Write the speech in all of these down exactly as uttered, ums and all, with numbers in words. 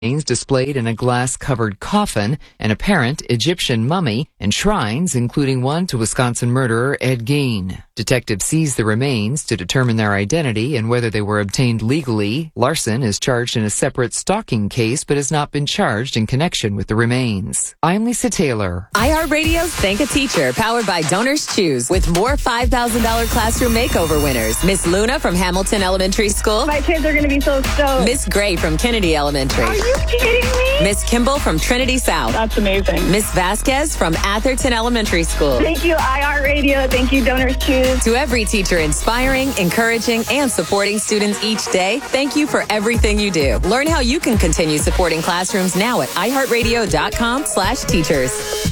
displayed in a glass-covered coffin, an apparent Egyptian mummy, and shrines, including one to Wisconsin murderer Ed Gein. Detectives seized the remains to determine their identity and whether they were obtained legally. Larson is charged in a separate stalking case, but has not been charged in connection with the remains. I'm Lisa Taylor. iHeartRadio's Thank a Teacher, powered by Donors Choose, with more five thousand dollars classroom makeover winners. Miss Luna from Hamilton Elementary School. My kids are going to be so stoked. Miss Gray from Kennedy Elementary. Are you kidding me? Miss Kimball from Trinity South. That's amazing. Miss Vasquez from Atherton Elementary School. Thank you, iHeartRadio. Thank you, Donors Choose. To every teacher inspiring, encouraging, and supporting students each day, thank you for everything you do. Learn how you can continue supporting classrooms now at iHeartRadio.com slash teachers.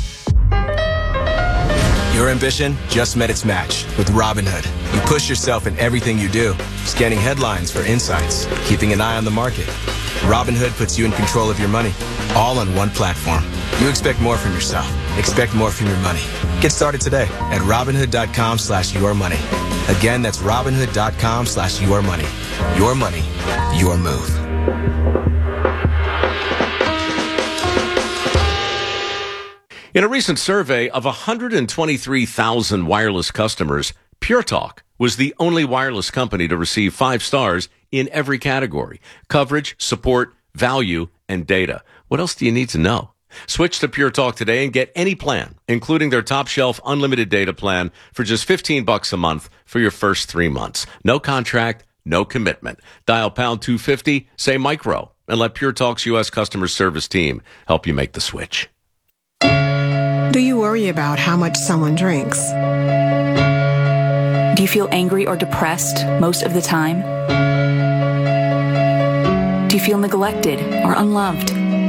Your ambition just met its match with Robinhood. You push yourself in everything you do, scanning headlines for insights, keeping an eye on the market. Robinhood puts you in control of your money, all on one platform. You expect more from yourself. Expect more from your money. Get started today at Robinhood.com slash your money. Again, that's Robinhood.com slash your money. Your money, your move. In a recent survey of one hundred twenty-three thousand wireless customers, Pure Talk was the only wireless company to receive five stars in every category: coverage, support, value, and data. What else do you need to know? Switch to Pure Talk today and get any plan, including their top shelf unlimited data plan, for just fifteen bucks a month for your first three months. No contract, no commitment. Dial pound two fifty, say micro, and let Pure Talk's U S customer service team help you make the switch. Do you worry about how much someone drinks? Do you feel angry or depressed most of the time? Do you feel neglected or unloved?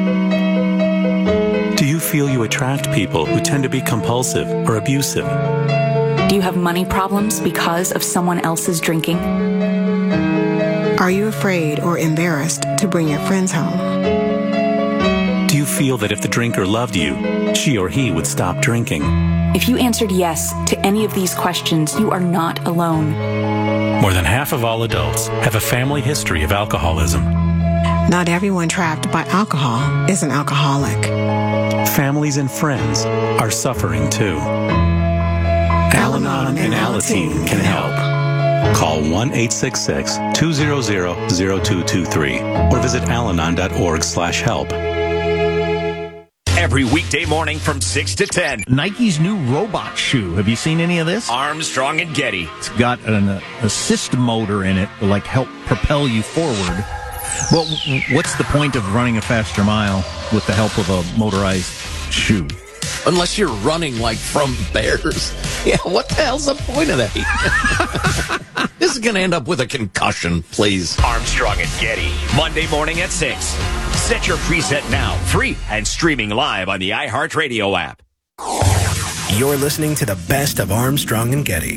Do you feel you attract people who tend to be compulsive or abusive? Do you have money problems because of someone else's drinking? Are you afraid or embarrassed to bring your friends home? Do you feel that if the drinker loved you, she or he would stop drinking? If you answered yes to any of these questions, you are not alone. More than half of all adults have a family history of alcoholism. Not everyone trapped by alcohol is an alcoholic. Families and friends are suffering too. Al-Anon and Alateen can help. Call one eight six six, two zero zero, zero two two three or visit alanon dot org slash help. Every weekday morning from six to ten. Nike's new robot shoe. Have you seen any of this? Armstrong and Getty. It's got an uh, assist motor in it to like help propel you forward. Well, what's the point of running a faster mile with the help of a motorized shoe? Unless you're running like from bears. Yeah, what the hell's the point of that? This is going to end up with a concussion, please. Armstrong and Getty. Monday morning at six. Set your preset now, free and streaming live on the iHeartRadio app. You're listening to the best of Armstrong and Getty.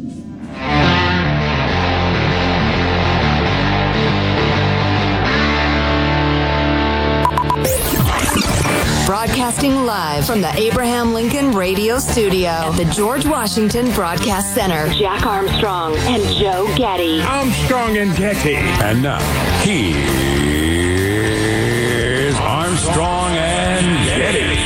Broadcasting live from the Abraham Lincoln Radio Studio at the George Washington Broadcast Center. Jack Armstrong and Joe Getty. Armstrong and Getty. And now, here's Armstrong and Getty.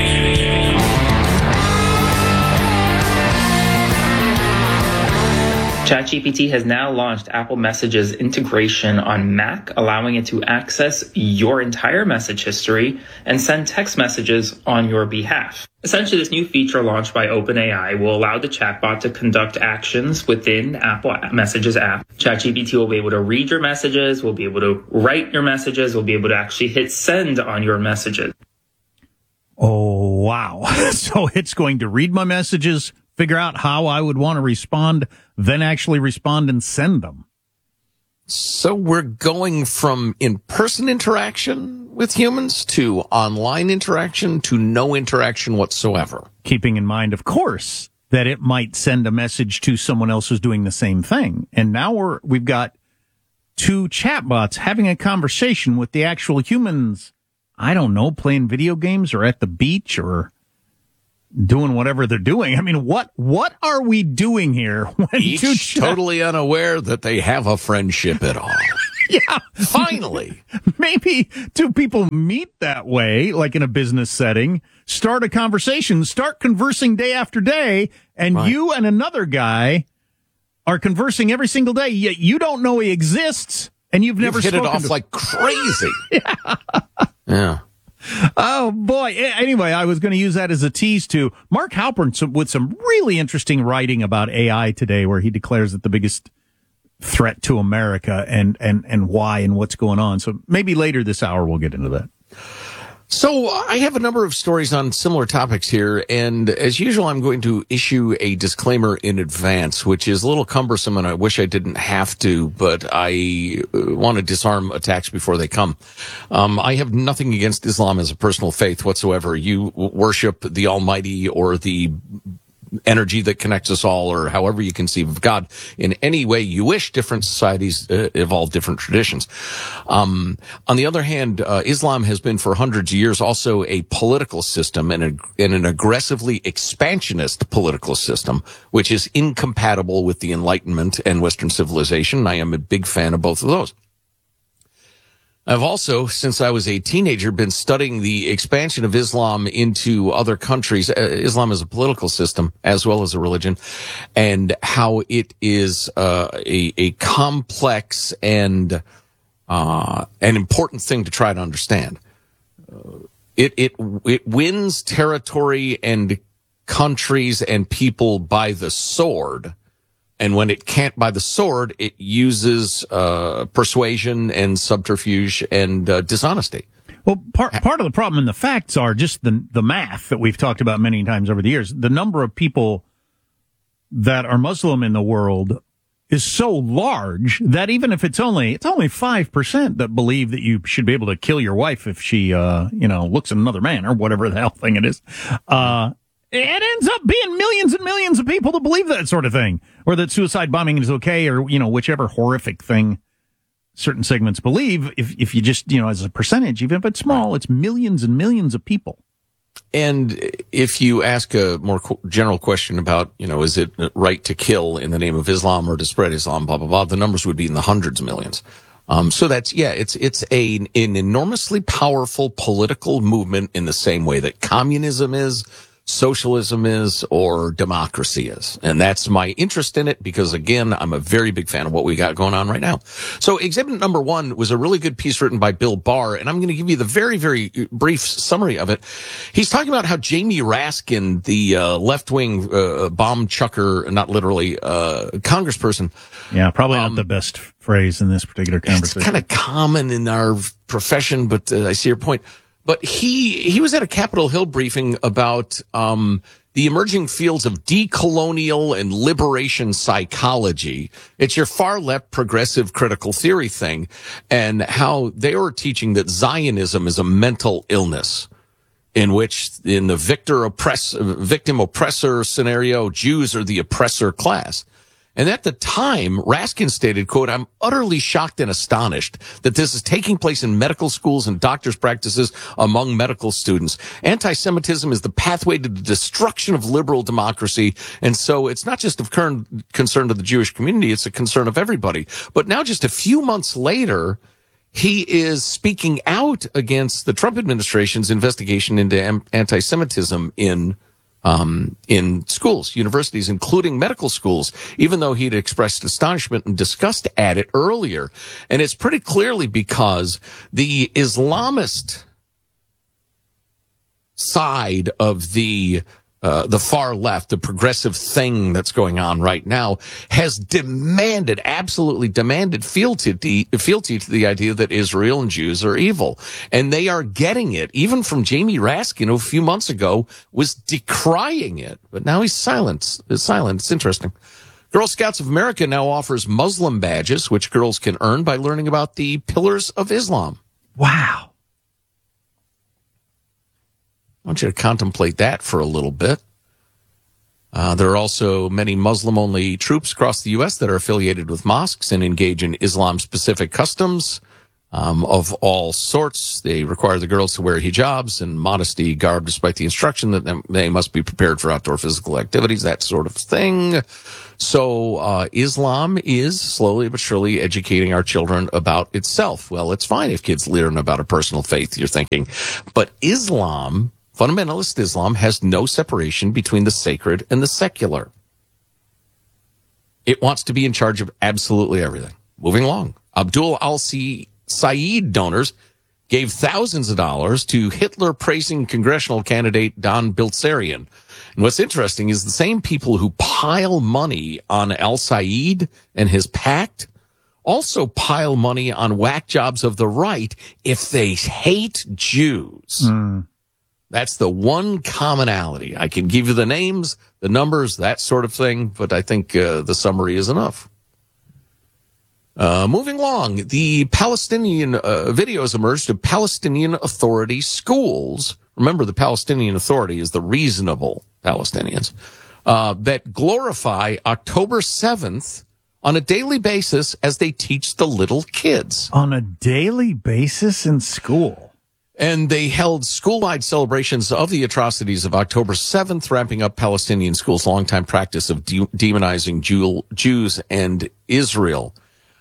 ChatGPT has now launched Apple Messages integration on Mac, allowing it to access your entire message history and send text messages on your behalf. Essentially, this new feature launched by OpenAI will allow the chatbot to conduct actions within Apple Messages app. ChatGPT will be able to read your messages, will be able to write your messages, will be able to actually hit send on your messages. Oh, wow. So it's going to read my messages, figure out how I would want to respond, then actually respond and send them. So we're going from in-person interaction with humans to online interaction to no interaction whatsoever. Keeping in mind, of course, that it might send a message to someone else who's doing the same thing. And now we're, we've got two chatbots having a conversation with the actual humans, I don't know, playing video games or at the beach or doing whatever they're doing. I mean, what what are we doing here? When Each two ch- totally unaware that they have a friendship at all. Yeah. Finally. Maybe two people meet that way, like in a business setting, start a conversation, start conversing day after day, and right. you and another guy are conversing every single day, yet you don't know he exists, and you've never you've hit it off to... like crazy. yeah. yeah. Oh, boy. Anyway, I was going to use that as a tease to Mark Halpern with some really interesting writing about A I today, where he declares that the biggest threat to America and, and, and why and what's going on. So maybe later this hour we'll get into that. So I have a number of stories on similar topics here, and as usual, I'm going to issue a disclaimer in advance, which is a little cumbersome, and I wish I didn't have to, but I want to disarm attacks before they come. Um, I have nothing against Islam as a personal faith whatsoever. You worship the Almighty or the energy that connects us all, or however you conceive of God in any way you wish. Different societies uh, evolve different traditions. Um, on the other hand, uh, Islam has been for hundreds of years also a political system, and, a, and an aggressively expansionist political system, which is incompatible with the Enlightenment and Western civilization. I am a big fan of both of those. I've also, since I was a teenager, been studying the expansion of Islam into other countries. Uh, Islam is a political system as well as a religion, and how it is uh, a, a complex and uh, an important thing to try to understand. Uh, it it it wins territory and countries and people by the sword. And when it can't by the sword, it uses uh, persuasion and subterfuge and uh, dishonesty. Well, part part of the problem and the facts are just the the math that we've talked about many times over the years. The number of people that are Muslim in the world is so large that even if it's only it's only five percent that believe that you should be able to kill your wife if she uh, you know looks at another man or whatever the hell thing it is. Uh, It ends up being millions and millions of people that believe that sort of thing, or that suicide bombing is okay, or, you know, whichever horrific thing certain segments believe. If if you just, you know, as a percentage, even if it's small, it's millions and millions of people. And if you ask a more general question about, you know, is it right to kill in the name of Islam or to spread Islam, blah, blah, blah, the numbers would be in the hundreds of millions. Um, so that's, yeah, it's, it's a, an enormously powerful political movement in the same way that communism is, socialism is, or democracy is. And that's my interest in it because, again, I'm a very big fan of what we got going on right now. So exhibit number one was a really good piece written by Bill Barr, and I'm going to give you the very, very brief summary of it. He's talking about how Jamie Raskin, the uh, left-wing uh, bomb chucker, not literally, uh, congressperson. Yeah, probably um, not the best phrase in this particular conversation. It's kind of common in our profession, but uh, I see your point. But he he was at a Capitol Hill briefing about um, the emerging fields of decolonial and liberation psychology. It's your far left progressive critical theory thing, and how they were teaching that Zionism is a mental illness in which, in the victor oppress victim oppressor scenario, Jews are the oppressor class. And at the time, Raskin stated, quote, "I'm utterly shocked and astonished that this is taking place in medical schools and doctors' practices among medical students. Anti-Semitism is the pathway to the destruction of liberal democracy. And so it's not just of current concern to the Jewish community, it's a concern of everybody." But now just a few months later, he is speaking out against the Trump administration's investigation into anti-Semitism in Um, in schools, universities, including medical schools, even though he'd expressed astonishment and disgust at it earlier. And it's pretty clearly because the Islamist side of the Uh, the far left, the progressive thing that's going on right now, has demanded, absolutely demanded fealty, fealty to the idea that Israel and Jews are evil. And they are getting it. Even from Jamie Raskin, who a few months ago was decrying it. But now he's silent. It's silent. It's interesting. Girl Scouts of America now offers Muslim badges, which girls can earn by learning about the pillars of Islam. Wow. I want you to contemplate that for a little bit. Uh, there are also many Muslim-only troops across the U S that are affiliated with mosques and engage in Islam-specific customs. um, of all sorts. They require the girls to wear hijabs and modesty garb, despite the instruction that they must be prepared for outdoor physical activities, that sort of thing. So uh, Islam is slowly but surely educating our children about itself. Well, it's fine if kids learn about a personal faith, you're thinking. But Islam, fundamentalist Islam, has no separation between the sacred and the secular. It wants to be in charge of absolutely everything. Moving along. Abdul al-Said donors gave thousands of dollars to Hitler-praising congressional candidate Don Bilzerian. And what's interesting is the same people who pile money on al-Said and his pact also pile money on whack jobs of the right if they hate Jews. Mm. That's the one commonality. I can give you the names, the numbers, that sort of thing, but I think uh, the summary is enough. Uh, moving along, the Palestinian uh, videos emerged of Palestinian Authority schools. Remember, the Palestinian Authority is the reasonable Palestinians uh, that glorify October seventh on a daily basis as they teach the little kids. On a daily basis in school? And they held school-wide celebrations of the atrocities of October seventh, ramping up Palestinian schools' longtime practice of de- demonizing Jew- Jews and Israel.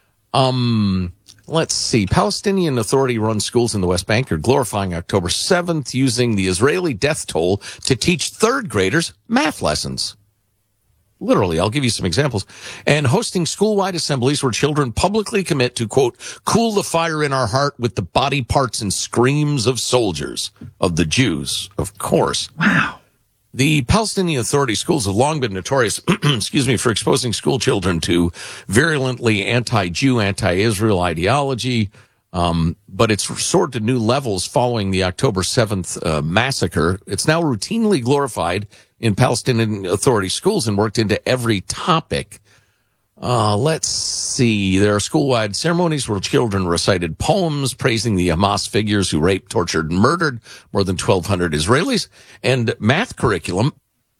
Um, let's see. Palestinian Authority-run schools in the West Bank are glorifying October seventh, using the Israeli death toll to teach third graders math lessons. Literally, I'll give you some examples. And hosting school-wide assemblies where children publicly commit to, quote, cool the fire in our heart with the body parts and screams of soldiers, of the Jews, of course. Wow. The Palestinian Authority schools have long been notorious, excuse me, for exposing school children to virulently anti-Jew, anti-Israel ideology. Um, but it's soared to new levels following the October seventh uh, massacre. It's now routinely glorified in Palestinian Authority schools and worked into every topic. Uh, let's see. There are school-wide ceremonies where children recited poems praising the Hamas figures who raped, tortured, and murdered more than twelve hundred Israelis. And math curriculum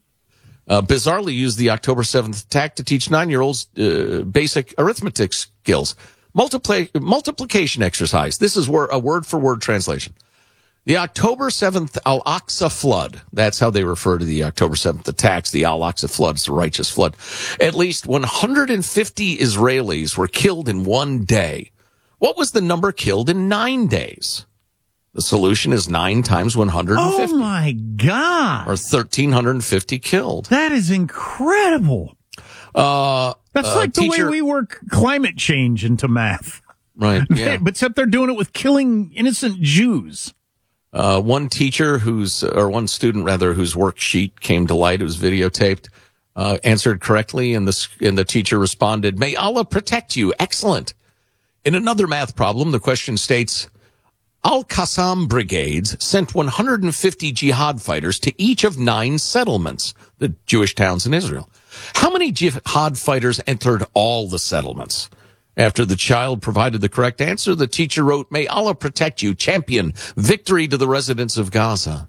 uh, bizarrely used the October seventh attack to teach nine-year-olds uh, basic arithmetic skills. Multiply, multiplication exercise. This is wor- a word-for-word translation. The October seventh Al-Aqsa flood. That's how they refer to the October seventh attacks. The Al-Aqsa flood is the righteous flood. At least one hundred fifty Israelis were killed in one day. What was the number killed in nine days? The solution is nine times one hundred fifty. Oh, my God. Or one thousand three hundred fifty killed. That is incredible. Uh, That's uh, like the teacher, way we work climate change into math. Right, yeah. But except they're doing it with killing innocent Jews. Uh, one teacher who's, or one student rather, whose worksheet came to light, it was videotaped, uh, answered correctly, and the, and the teacher responded, "May Allah protect you." Excellent. In another math problem, the question states, Al-Qassam brigades sent one hundred fifty jihad fighters to each of nine settlements, the Jewish towns in Israel. How many jihad fighters entered all the settlements? After the child provided the correct answer, the teacher wrote, "May Allah protect you, champion, victory to the residents of Gaza."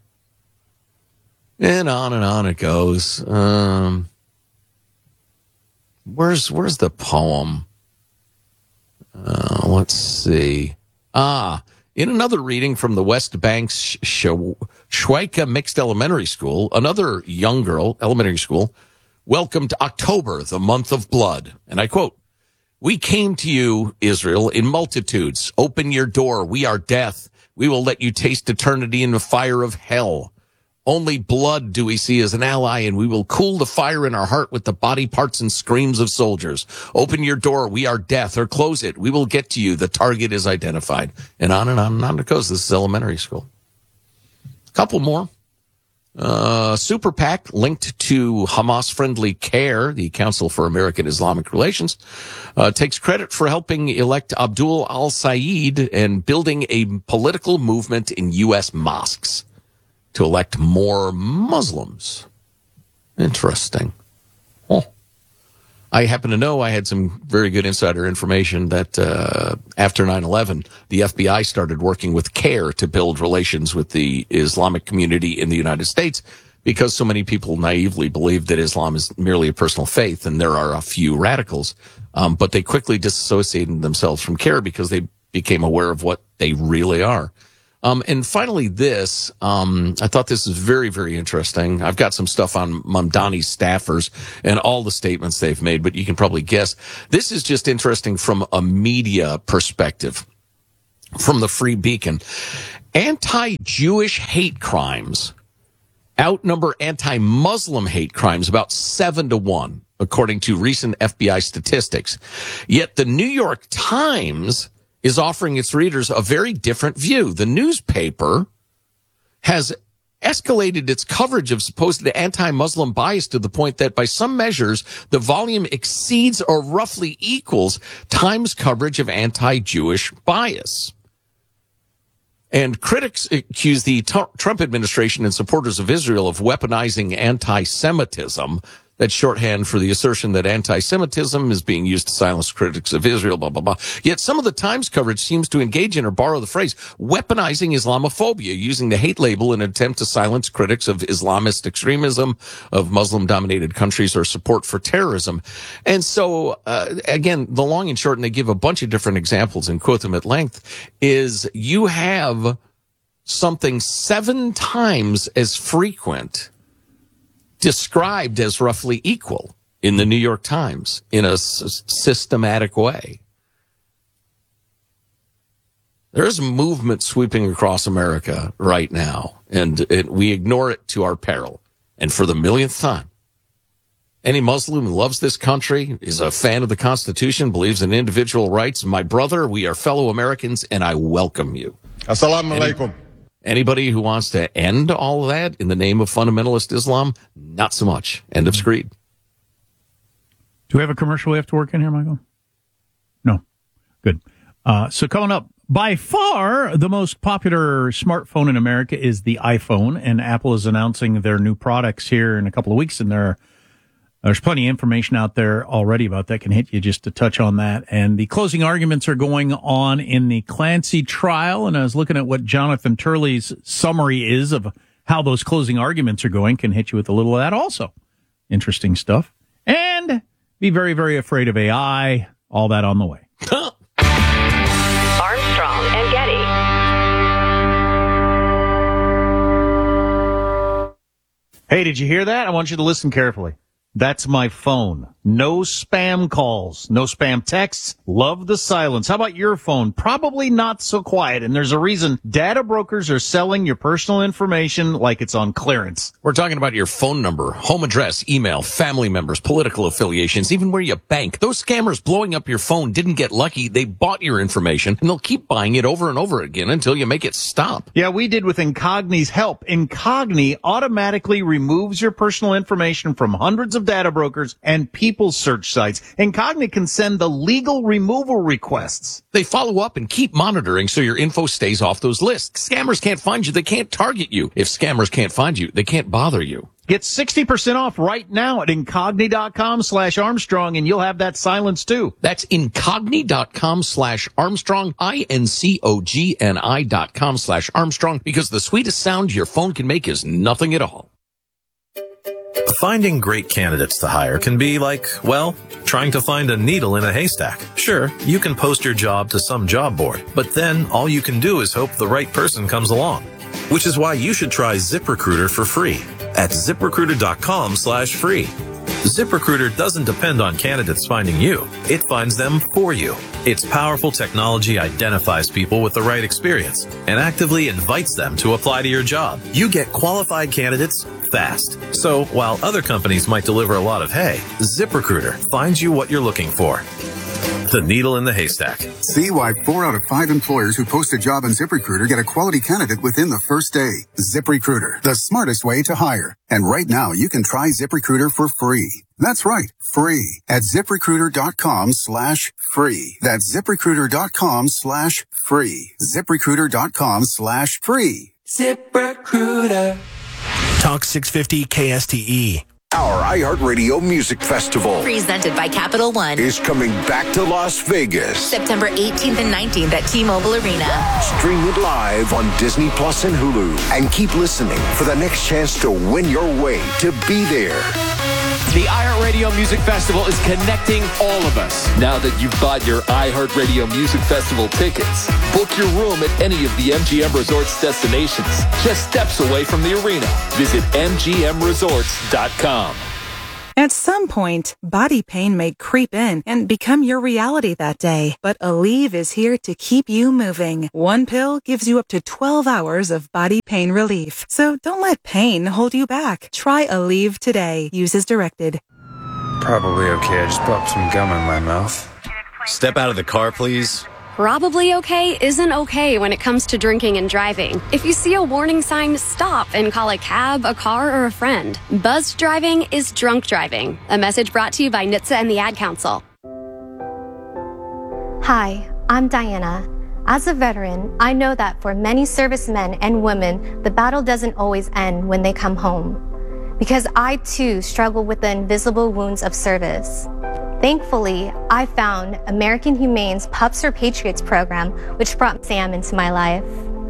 And on and on it goes. Um, where's, where's the poem? Uh, let's see. Ah, in another reading from the West Bank's Shweika Mixed Elementary School, another young girl, elementary school, welcomed October, the month of blood. And I quote, "We came to you, Israel, in multitudes. Open your door. We are death. We will let you taste eternity in the fire of hell. Only blood do we see as an ally, and we will cool the fire in our heart with the body parts and screams of soldiers. Open your door. We are death. Or close it. We will get to you. The target is identified." And on and on and on it goes. This is elementary school. A couple more. Uh, Super PAC linked to Hamas-friendly CARE, the Council for American Islamic Relations, uh, takes credit for helping elect Abdul al-Said and building a political movement in U S mosques to elect more Muslims. Interesting. Oh. I happen to know I had some very good insider information that uh, after nine eleven, the F B I started working with CARE to build relations with the Islamic community in the United States because so many people naively believe that Islam is merely a personal faith, and there are a few radicals. Um, but they quickly disassociated themselves from CARE because they became aware of what they really are. Um, and finally, this, um, I thought this is very, very interesting. I've got some stuff on Mamdani's staffers and all the statements they've made, but you can probably guess. This is just interesting from a media perspective, from the Free Beacon. Anti-Jewish hate crimes outnumber anti-Muslim hate crimes about seven to one, according to recent F B I statistics. Yet the New York Times is offering its readers a very different view. The newspaper has escalated its coverage of supposed anti-Muslim bias to the point that by some measures, the volume exceeds or roughly equals Times coverage of anti-Jewish bias. And critics accuse the t- Trump administration and supporters of Israel of weaponizing anti-Semitism. That's shorthand for the assertion that anti-Semitism is being used to silence critics of Israel, blah, blah, blah. Yet some of the Times coverage seems to engage in or borrow the phrase weaponizing Islamophobia, using the hate label in an attempt to silence critics of Islamist extremism, of Muslim-dominated countries, or support for terrorism. And so, uh, again, the long and short, and they give a bunch of different examples and quote them at length, is you have something seven times as frequent described as roughly equal in the New York Times in a s- systematic way. There is a movement sweeping across America right now, and it, we ignore it to our peril. And for the millionth time, any Muslim who loves this country, is a fan of the Constitution, believes in individual rights, my brother, we are fellow Americans, and I welcome you. Assalamu alaikum. Anybody who wants to end all of that in the name of fundamentalist Islam, not so much. End of screed. Do we have a commercial we have to work in here, Michael? No. Good. Uh, so coming up, by far the most popular smartphone in America is the iPhone, and Apple is announcing their new products here in a couple of weeks, and there are There's plenty of information out there already about that. Can hit you just to touch on that. And the closing arguments are going on in the Clancy trial. And I was looking at what Jonathan Turley's summary is of how those closing arguments are going. Can hit you with a little of that also. Interesting stuff. And be very, very afraid of A I. All that on the way. Armstrong and Getty. Hey, did you hear that? I want you to listen carefully. That's my phone. No spam calls, no spam texts. Love the silence. How about your phone? Probably not so quiet. And there's a reason data brokers are selling your personal information like it's on clearance. We're talking about your phone number, home address, email, family members, political affiliations, even where you bank. Those scammers blowing up your phone didn't get lucky. They bought your information, and they'll keep buying it over and over again until you make it stop. Yeah, we did with Incogni's help. Incogni automatically removes your personal information from hundreds of data brokers and people's search sites. Incogni can send the legal removal requests. They follow up and keep monitoring so your info stays off those lists. Scammers can't find you. They can't target you. If scammers can't find you, they can't bother you. Get sixty percent off right now at Incogni.com slash Armstrong, and you'll have that silence too. That's Incogni.com slash Armstrong, I N C O G N I dot com slash Armstrong, because the sweetest sound your phone can make is nothing at all. Finding great candidates to hire can be like, well, trying to find a needle in a haystack. Sure, you can post your job to some job board, but then all you can do is hope the right person comes along. Which is why you should try ZipRecruiter for free at ZipRecruiter.com slash free. ZipRecruiter doesn't depend on candidates finding you. It finds them for you. Its powerful technology identifies people with the right experience and actively invites them to apply to your job. You get qualified candidates fast. So while other companies might deliver a lot of hay, ZipRecruiter finds you what you're looking for. The needle in the haystack. See why four out of five employers who post a job on ZipRecruiter get a quality candidate within the first day. ZipRecruiter, the smartest way to hire. And right now, you can try ZipRecruiter for free. That's right, free at ZipRecruiter.com slash free. That's ZipRecruiter.com slash free. ZipRecruiter.com slash free. ZipRecruiter. Talk six fifty K S T E. Our iHeartRadio Music Festival, presented by Capital One, is coming back to Las Vegas. September eighteenth and nineteenth at T-Mobile Arena. Stream it live on Disney Plus and Hulu. And keep listening for the next chance to win your way to be there. The iHeartRadio Music Festival is connecting all of us. Now that you've bought your iHeartRadio Music Festival tickets, book your room at any of the M G M Resorts destinations, just steps away from the arena. Visit M G M resorts dot com. At some point, body pain may creep in and become your reality that day. But Aleve is here to keep you moving. One pill gives you up to twelve hours of body pain relief. So don't let pain hold you back. Try Aleve today. Use as directed. Probably okay. I just popped some gum in my mouth. Step out of the car, please. Probably okay isn't okay when it comes to drinking and driving. If you see a warning sign, stop and call a cab, a car, or a friend. Buzzed driving is drunk driving. A message brought to you by N H T S A and the Ad Council. Hi, I'm Diana. As a veteran, I know that for many servicemen and women, the battle doesn't always end when they come home. Because I too struggle with the invisible wounds of service. Thankfully, I found American Humane's Pups for Patriots program, which brought Sam into my life.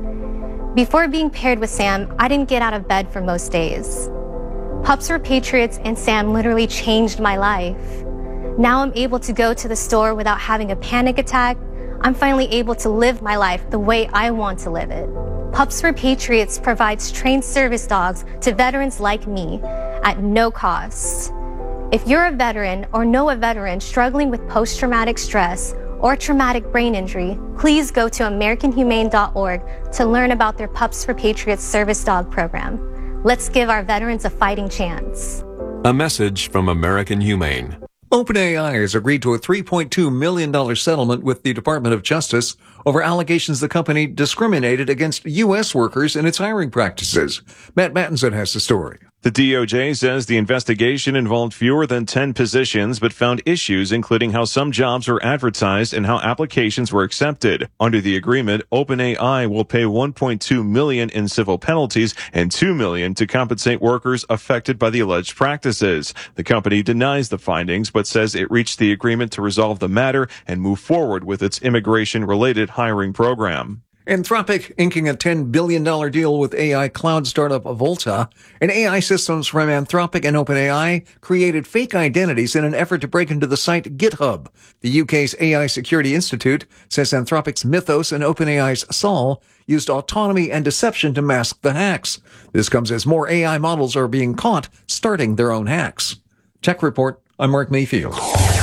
Before being paired with Sam, I didn't get out of bed for most days. Pups for Patriots and Sam literally changed my life. Now I'm able to go to the store without having a panic attack. I'm finally able to live my life the way I want to live it. Pups for Patriots provides trained service dogs to veterans like me at no cost. If you're a veteran or know a veteran struggling with post-traumatic stress or traumatic brain injury, please go to American Humane dot org to learn about their Pups for Patriots service dog program. Let's give our veterans a fighting chance. A message from American Humane. OpenAI has agreed to a three point two million dollars settlement with the Department of Justice over allegations the company discriminated against U S workers in its hiring practices. Matt Mattinson has the story. The D O J says the investigation involved fewer than ten positions, but found issues including how some jobs were advertised and how applications were accepted. Under the agreement, OpenAI will pay one point two million dollars in civil penalties and two million dollars to compensate workers affected by the alleged practices. The company denies the findings, but says it reached the agreement to resolve the matter and move forward with its immigration-related hiring program. Anthropic inking a ten billion dollars deal with A I cloud startup Volta, and A I systems from Anthropic and OpenAI created fake identities in an effort to break into the site GitHub. The U K's A I Security Institute says Anthropic's Mythos and OpenAI's Sol used autonomy and deception to mask the hacks. This comes as more A I models are being caught starting their own hacks. Tech Report, I'm Mark Mayfield.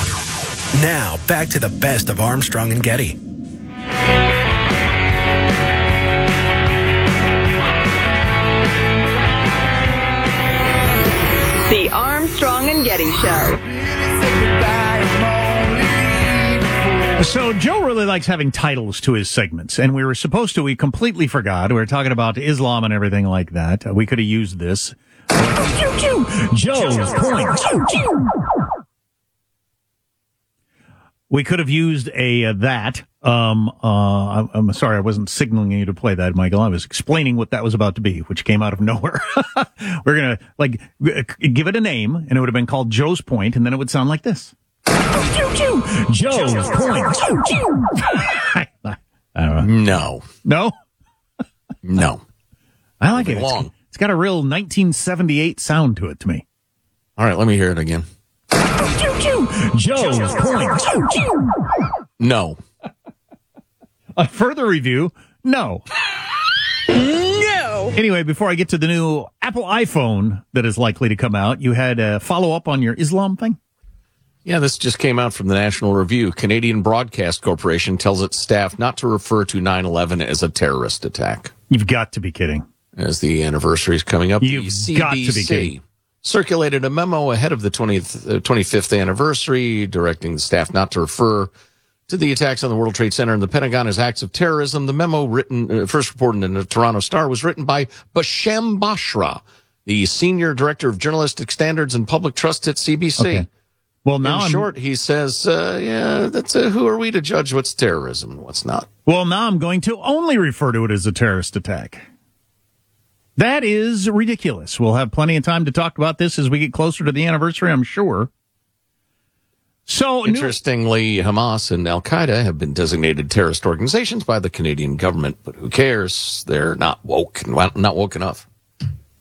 Now, back to the best of Armstrong and Getty. The Armstrong and Getty Show. So Joe really likes having titles to his segments, and we were supposed to, we completely forgot. We were talking about Islam and everything like that. Uh, we could have used this. Joe's point. We could have used a uh, that. Um, uh, I'm sorry, I wasn't signaling you to play that, Michael. I was explaining what that was about to be, which came out of nowhere. We're gonna like give it a name, and it would have been called Joe's Point, and then it would sound like this. Joe's Point. I don't know. No. No? No. I like Moving it. It's, along. it's got a real nineteen seventy-eight sound to it to me. All right, let me hear it again. Joe's Point. No. A further review, no. No. Anyway, before I get to the new Apple iPhone that is likely to come out, you had a follow-up on your Islam thing? Yeah, this just came out from the National Review. Canadian Broadcast Corporation tells its staff not to refer to nine eleven as a terrorist attack. You've got to be kidding. As the anniversary is coming up, You've the C B C got to be kidding. circulated a memo ahead of the twentieth, uh, twenty-fifth anniversary directing the staff not to refer to the attacks on the World Trade Center and the Pentagon as acts of terrorism. The memo, written uh, first reported in the Toronto Star, was written by Bashem Bashra, the senior director of journalistic standards and public trust at C B C. Okay. Well, now in I'm, short, he says, uh, "Yeah, that's uh, who are we to judge what's terrorism and what's not?" Well, now I'm going to only refer to it as a terrorist attack. That is ridiculous. We'll have plenty of time to talk about this as we get closer to the anniversary, I'm sure. So, interestingly, new- Hamas and Al Qaeda have been designated terrorist organizations by the Canadian government, but who cares? They're not woke, not woke enough.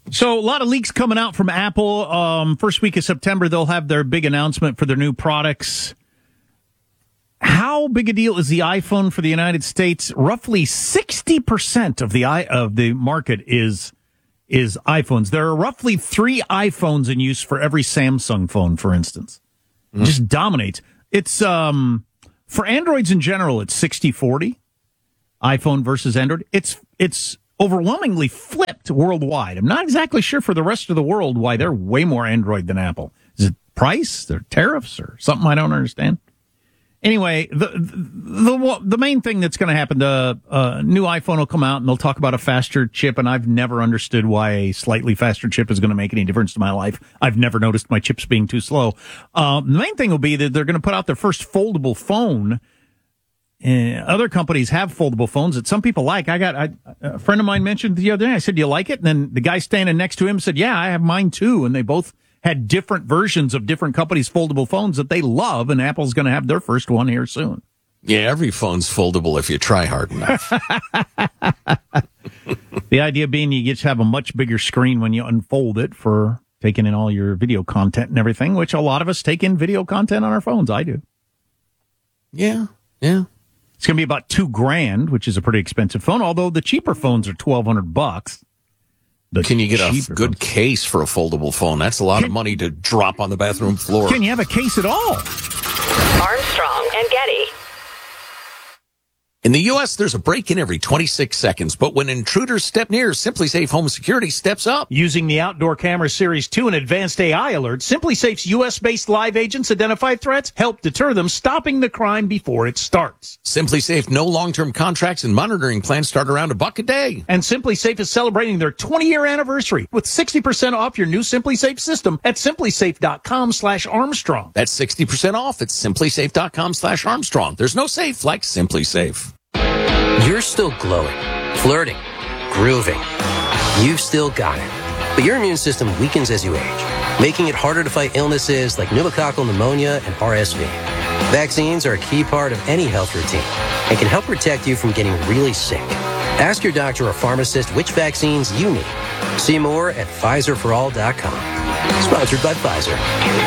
So a lot of leaks coming out from Apple. Um, first week of September, they'll have their big announcement for their new products. How big a deal is the iPhone for the United States? Roughly sixty percent of the i of the market is is iPhones. There are roughly three iPhones in use for every Samsung phone, for instance. Mm. It just dominates. It's um for Androids in general, it's sixty forty. iPhone versus Android. It's it's overwhelmingly flipped worldwide. I'm not exactly sure for the rest of the world why they're way more Android than Apple. Is it price, their tariffs, or something I don't understand? Anyway, the the the, the main thing that's going to happen, the uh, new iPhone will come out and they'll talk about a faster chip, and I've never understood why a slightly faster chip is going to make any difference to my life. I've never noticed my chips being too slow. Uh, the main thing will be that they're going to put out their first foldable phone. Uh, other companies have foldable phones that some people like. I got I, a friend of mine mentioned the other day. I said, "Do you like it?" And then the guy standing next to him said, "Yeah, I have mine too." And they both had different versions of different companies' foldable phones that they love. And Apple's going to have their first one here soon. Yeah, every phone's foldable if you try hard enough. The idea being you just have a much bigger screen when you unfold it for taking in all your video content and everything, which a lot of us take in video content on our phones. I do. Yeah, yeah. It's going to be about two grand, which is a pretty expensive phone, although the cheaper phones are twelve hundred bucks. The Can you get a good phones. case for a foldable phone? That's a lot Can, of money to drop on the bathroom floor. Can you have a case at all? Armstrong and Getty. In the U S, there's a break-in every twenty-six seconds, but when intruders step near, SimpliSafe Home Security steps up. Using the Outdoor Camera Series two and advanced A I alerts, SimpliSafe's U S-based live agents identify threats, help deter them, stopping the crime before it starts. SimpliSafe no long-term contracts and monitoring plans start around a buck a day. And SimpliSafe is celebrating their twenty-year anniversary with sixty percent off your new SimpliSafe system at SimpliSafe.com slash Armstrong. That's sixty percent off at SimpliSafe.com slash Armstrong. There's no safe like SimpliSafe. You're still glowing, flirting, grooving. You've still got it. But your immune system weakens as you age, making it harder to fight illnesses like pneumococcal pneumonia and R S V. Vaccines are a key part of any health routine and can help protect you from getting really sick. Ask your doctor or pharmacist which vaccines you need. See more at Pfizer for all dot com. Sponsored by Pfizer.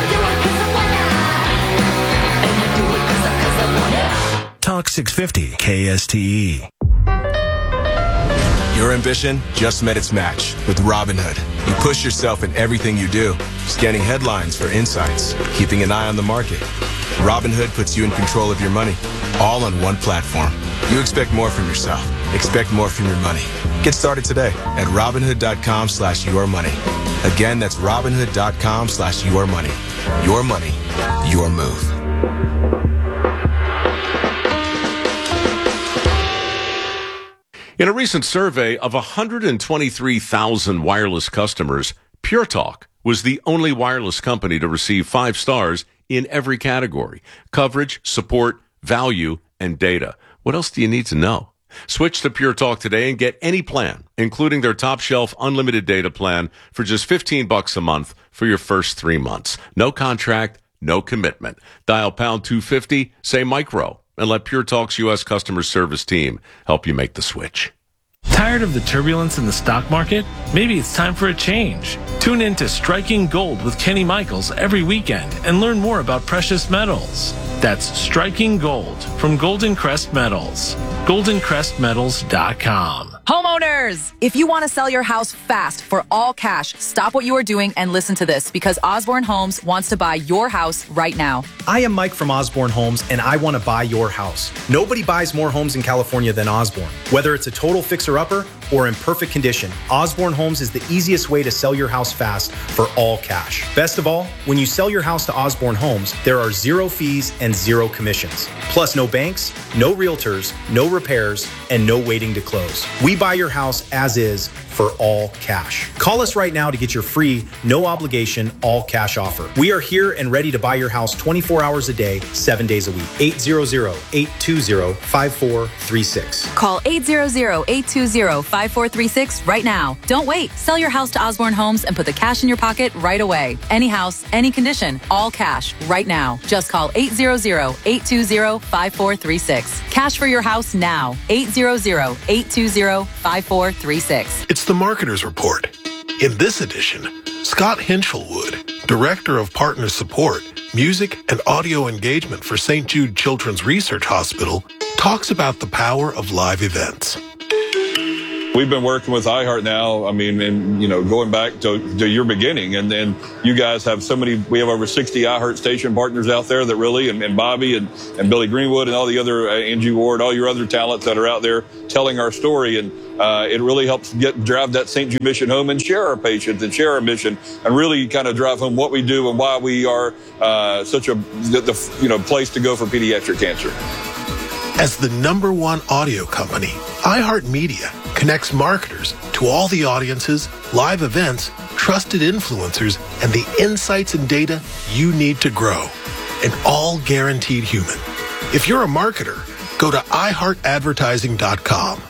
Talk six fifty K S T E. Your ambition just met its match with Robinhood. You push yourself in everything you do, scanning headlines for insights, keeping an eye on the market. Robinhood puts you in control of your money, all on one platform. You expect more from yourself. Expect more from your money. Get started today at Robinhood.com slash your money. Again, that's Robinhood.com slash your money. Your money, your move. In a recent survey of one hundred twenty-three thousand wireless customers, Pure Talk was the only wireless company to receive five stars in every category: coverage, support, value, and data. What else do you need to know? Switch to Pure Talk today and get any plan, including their top shelf unlimited data plan for just fifteen bucks a month for your first three months. No contract, no commitment. Dial pound two fifty, say micro, and let Pure Talk's U S customer service team help you make the switch. Tired of the turbulence in the stock market? Maybe it's time for a change. Tune in to Striking Gold with Kenny Michaels every weekend and learn more about precious metals. That's Striking Gold from Golden Crest Metals. golden crest metals dot com. Homeowners, if you want to sell your house fast for all cash, stop what you are doing and listen to this, because Osborne Homes wants to buy your house right now. I am Mike from Osborne Homes, and I want to buy your house. Nobody buys more homes in California than Osborne. Whether it's a total fixer-upper or in perfect condition, Osborne Homes is the easiest way to sell your house fast for all cash. Best of all, when you sell your house to Osborne Homes, there are zero fees and zero commissions. Plus no banks, no realtors, no repairs, and no waiting to close. We buy your house as is for all cash. Call us right now to get your free, no obligation, all cash offer. We are here and ready to buy your house twenty-four hours a day, seven days a week. eight hundred, eight two zero, five four three six. Call eight hundred, eight two zero, five four three six right now. Don't wait. Sell your house to Osborne Homes and put the cash in your pocket right away. Any house, any condition, all cash right now. Just call eight hundred, eight two zero, five four three six. Cash for your house now. eight hundred, eight two zero, five four three six. It's the Marketer's Report. In this edition, Scott Hinchelwood, Director of Partner Support, Music and Audio Engagement for Saint Jude Children's Research Hospital, talks about the power of live events. We've been working with iHeart now, I mean, and, you know, going back to, to your beginning, and then you guys have so many, we have over sixty iHeart station partners out there that really, and, and Bobby and, and Billy Greenwood and all the other, uh, Angie Ward, all your other talents that are out there telling our story. And uh, it really helps get drive that Saint Jude mission home and share our patients and share our mission and really kind of drive home what we do and why we are uh, such a, the, the, you know, place to go for pediatric cancer. As the number one audio company, iHeartMedia connects marketers to all the audiences, live events, trusted influencers, and the insights and data you need to grow. And all guaranteed human. If you're a marketer, go to i heart advertising dot com.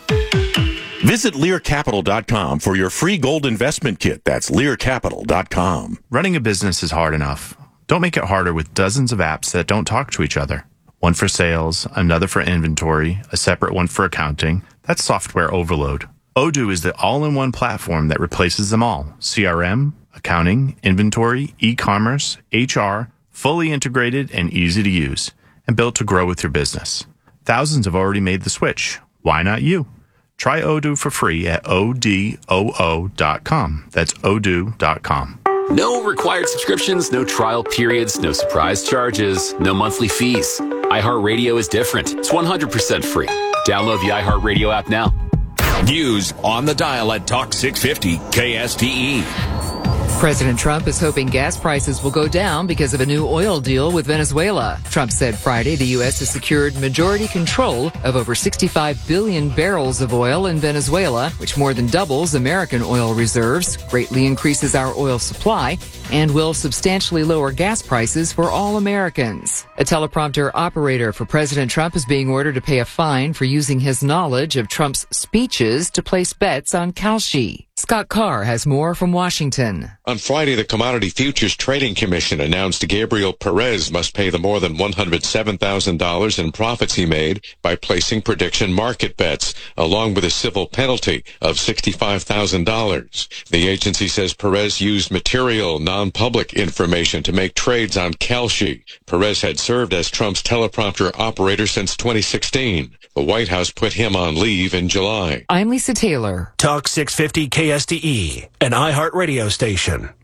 Visit Lear Capital dot com for your free gold investment kit. That's Lear Capital dot com. Running a business is hard enough. Don't make it harder with dozens of apps that don't talk to each other. One for sales, another for inventory, a separate one for accounting. That's software overload. Odoo is the all-in-one platform that replaces them all. C R M, accounting, inventory, e-commerce, H R, fully integrated and easy to use, and built to grow with your business. Thousands have already made the switch. Why not you? Try Odoo for free at O D O O dot com. That's odoo dot com. No required subscriptions, no trial periods, no surprise charges, no monthly fees. iHeartRadio is different. It's one hundred percent free. Download the iHeartRadio app now. News on the dial at Talk six fifty K S T E. President Trump is hoping gas prices will go down because of a new oil deal with Venezuela. Trump said Friday the U S has secured majority control of over sixty-five billion barrels of oil in Venezuela, which more than doubles American oil reserves, greatly increases our oil supply, and will substantially lower gas prices for all Americans. A teleprompter operator for President Trump is being ordered to pay a fine for using his knowledge of Trump's speeches to place bets on Kalshi. Scott Carr has more from Washington. On Friday, the Commodity Futures Trading Commission announced Gabriel Perez must pay the more than one hundred seven thousand dollars in profits he made by placing prediction market bets, along with a civil penalty of sixty-five thousand dollars. The agency says Perez used material, non-public information to make trades on Kalshi. Perez had served as Trump's teleprompter operator since twenty sixteen. The White House put him on leave in July. I'm Lisa Taylor. Talk six fifty K S T E, an iHeart radio station.